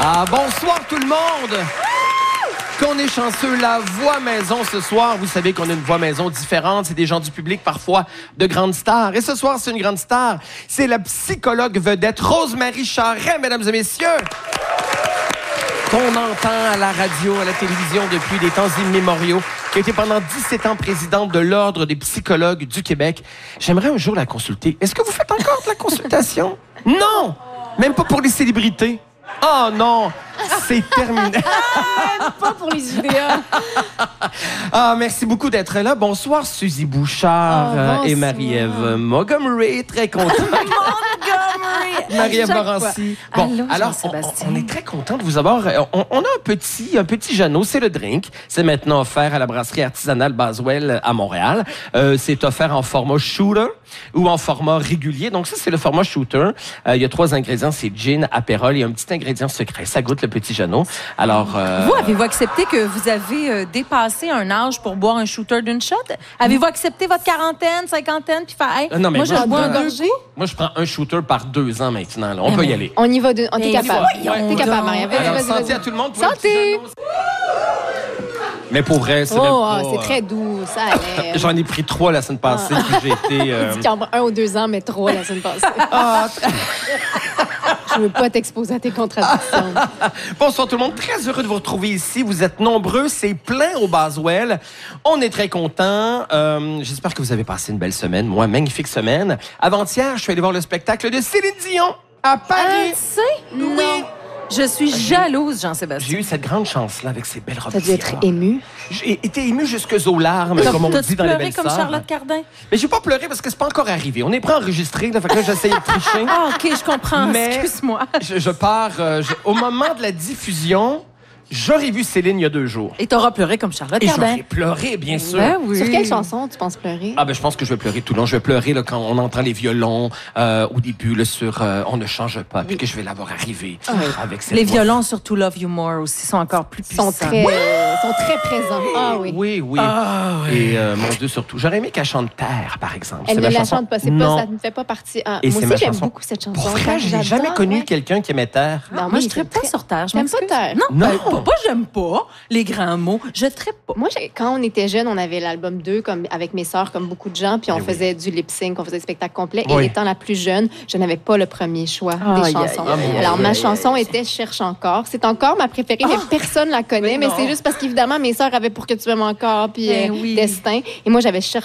Ah, bonsoir tout le monde! Qu'on est chanceux, la voix maison ce soir. Vous savez qu'on a une voix maison différente. C'est des gens du public, parfois de grandes stars. Et ce soir, c'est une grande star. C'est la psychologue vedette Rose-Marie Charest, mesdames et messieurs. Qu'on entend à la radio, à la télévision depuis des temps immémoriaux, qui a été pendant 17 ans présidente de l'Ordre des psychologues du Québec. J'aimerais un jour la consulter. Est-ce que vous faites encore de la consultation? Non! Même pas pour les célébrités. Oh non! C'est terminé. Pas pour les idéas. Ah, merci beaucoup d'être là. Bonsoir, Suzy Bouchard et Marie-Ève Montgomery. Très content. Marie-Ève Morancy. Bon, allô, alors, on est très content de vous avoir. On a un petit Jeannot, c'est le drink. C'est maintenant offert à la brasserie artisanale Baswell à Montréal. C'est offert en format shooter ou en format régulier. Donc ça, c'est le format shooter. Il y a 3 ingrédients, c'est gin, apérole et un petit ingrédient secret. Ça goûte le petit Jeannot. Alors, Vous, avez-vous accepté que vous avez dépassé un âge pour boire un shooter d'une shot? Avez-vous accepté votre quarantaine, cinquantaine, puis faire, hey, non, mais moi, je bois un gorgée? Moi, je prends un shooter par 2 ans maintenant. Là. On peut y aller. On y va. On est capable. T'es capable, Marie-Ève. Alors, Vas-y. santé à tout le monde. Pour Santé! Mais pour vrai, c'est même pas... c'est très doux, ça allait. J'en ai pris 3 la semaine passée, puis j'ai été... Il dit qu'il en prend 1 ou 2 ans, mais 3 la semaine passée. Je veux pas t'exposer à tes contradictions. Bonsoir tout le monde, très heureux de vous retrouver ici. Vous êtes nombreux, c'est plein au Baswell. On est très contents. J'espère que vous avez passé une belle semaine. Moi, magnifique semaine. Avant-hier, je suis allé voir le spectacle de Céline Dion à Paris. Tu sais? Non. Je suis jalouse, Jean-Sébastien. J'ai eu cette grande chance-là avec ces belles robes. T'as dû être ému. J'ai été ému jusque aux larmes, comme on dit dans les belles comme sœurs. Charlotte Cardin? Mais j'ai pas pleuré parce que c'est pas encore arrivé. On est prêt à enregistrer, là, fait que là, j'essayais de tricher. Ah, OK, je comprends. Mais excuse-moi. Je pars... au moment de la diffusion, j'aurais vu Céline il y a 2 jours. Et t'auras pleuré comme Charlotte Et Cardin. j'aurais pleuré, bien sûr. Ben oui. Sur quelle chanson tu penses pleurer? Ah ben je pense que je vais pleurer tout le long. Je vais pleurer là, quand on entend les violons au début là, sur On ne change pas, puis que je vais l'avoir arrivé avec cette Les voix. violons sur To Love You More aussi sont encore plus Ils sont puissants. très présents. Ah oui. Oui. Et mon Dieu, surtout. J'aurais aimé qu'elle chante Terre, par exemple. Elle C'est ne ma la chanson. chante pas. Ça ne fait pas partie. Et Moi c'est ma aussi, j'aime chanson. beaucoup cette chanson. Pour vrai, j'ai J'adore, jamais connu ouais. quelqu'un qui aimait Terre. Non, Moi, je il trippe est pas sur Terre. Je T'aimes pas m'excuse. Terre? Non, Non. pas j'aime pas les grands mots. Je trippe pas. Moi, quand on était jeunes, on avait l'album 2 comme, avec mes sœurs, comme beaucoup de gens, puis on faisait du lip-sync, on faisait des spectacles complets. Oui. Et étant la plus jeune, je n'avais pas le premier choix Aïe, des chansons. aïe, aïe, Alors, aïe, ma aïe, chanson était Cherche encore. C'est encore ma préférée, mais personne la connaît. Mais c'est juste parce qu'évidemment, mes sœurs avaient Pour que tu m'aimes encore, puis Ben oui. Destin. Et moi, j'avais Cherche